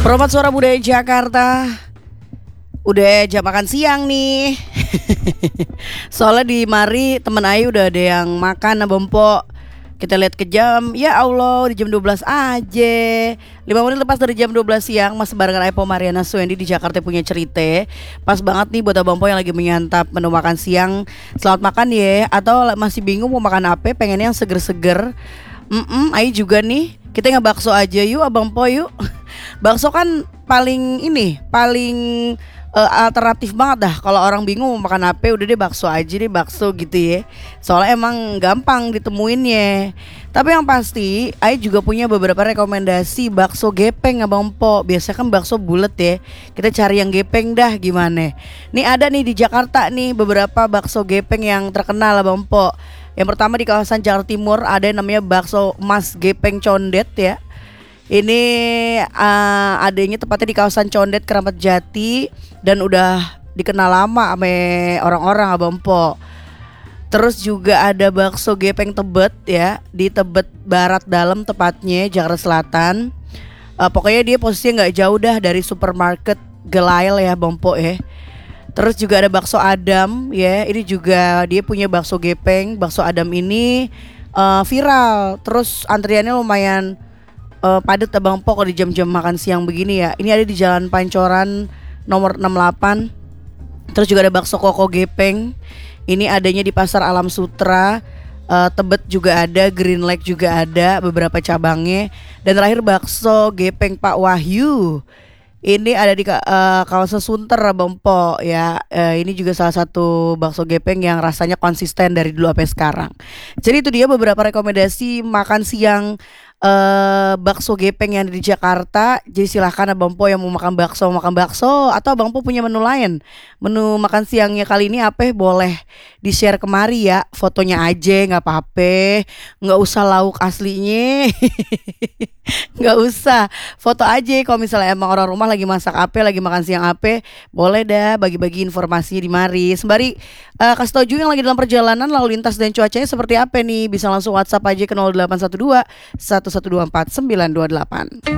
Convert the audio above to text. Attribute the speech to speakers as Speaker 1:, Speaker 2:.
Speaker 1: Promote Suara Budaya Jakarta. Udah jam makan siang nih. Soalnya di mari temen Ayu udah ada yang makan Bompo. Kita lihat ke jam, ya Allah di jam 12 aja. 5 menit lepas dari jam 12 siang. Masih barengan Epo Mariana Suendi di Jakarta Punya Cerita. Pas banget nih buat Abang Po yang lagi menyantap menu makan siang. Selamat makan ya. Atau masih bingung mau makan apa, pengennya yang seger-seger. Ayu juga nih. Kita ngebakso aja yuk Abang Po yuk. Bakso kan paling alternatif banget dah. Kalau orang bingung mau makan apa, udah deh bakso aja deh, bakso gitu ya. Soalnya emang gampang ditemuinnya. Tapi yang pasti, Ayu juga punya beberapa rekomendasi bakso gepeng Abang Po. Biasanya kan bakso bulet ya. Kita cari yang gepeng dah gimana. Nih ada nih di Jakarta nih beberapa bakso gepeng yang terkenal Abang Po. Yang pertama di kawasan Jakarta Timur ada yang namanya bakso Mas Gepeng Condet ya. Ini adanya tepatnya di kawasan Condet Keramat Jati dan udah dikenal lama sama orang-orang Abang Po. Terus juga ada bakso gepeng Tebet ya, di Tebet Barat Dalam tepatnya Jakarta Selatan. Pokoknya dia posisinya nggak jauh dah dari supermarket Gelail ya Abang Po ya. Terus juga ada bakso Adam ya, ini juga dia punya bakso gepeng. Bakso Adam ini viral, terus antriannya lumayan padat Abang Po di jam-jam makan siang begini ya. Ini ada di Jalan Pancoran nomor 68. Terus juga ada bakso Koko Gepeng. Ini adanya di Pasar Alam Sutra, Tebet juga ada, Green Lake juga ada beberapa cabangnya. Dan terakhir bakso Gepeng Pak Wahyu. Ini ada di kawasan Sunter Abang Po ya. Ini juga salah satu bakso gepeng yang rasanya konsisten dari dulu sampai sekarang. Jadi itu dia beberapa rekomendasi makan siang bakso gepeng yang ada di Jakarta. Jadi silahkan Abang Po yang mau makan bakso, atau Abang Po punya menu lain. Menu makan siangnya kali ini apa boleh di share kemari ya. Fotonya aja nggak apa-apa, nggak usah lauk aslinya. Nggak usah, foto aja. Kalau misalnya emang orang rumah lagi masak apa, lagi makan siang apa, boleh dah bagi-bagi informasinya di mari. Sembari kasih tau juga yang lagi dalam perjalanan lalu lintas dan cuacanya seperti apa nih. Bisa langsung WhatsApp aja ke 0812 1124 928.